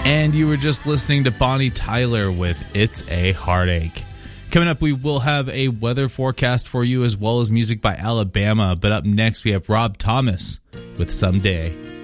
And you were just listening to Bonnie Tyler with It's a Heartache. Coming up, we will have a weather forecast for you as well as music by Alabama. But up next, we have Rob Thomas with Someday.